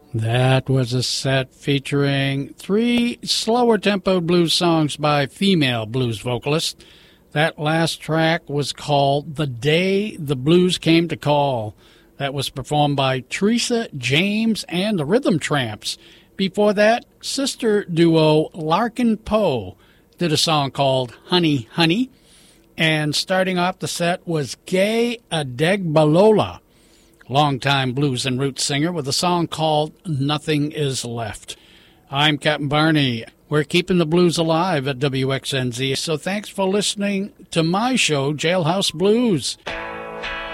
That was a set featuring 3 slower tempo blues songs by female blues vocalists. That last track was called The Day the Blues Came to Call. That was performed by Teresa James and the Rhythm Tramps. Before that, sister duo Larkin Poe did a song called Honey, Honey. And starting off the set was Gay Adegbalola, longtime blues and roots singer, with a song called Nothing Is Left. I'm Captain Barney. We're keeping the blues alive at WXNZ, so thanks for listening to my show, Jailhouse Blues.